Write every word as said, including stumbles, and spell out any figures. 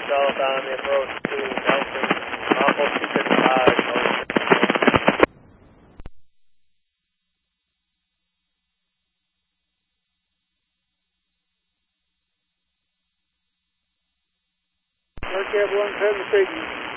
southbound approach to Nelson, almost two fifty-five. Okay, one seven speaking.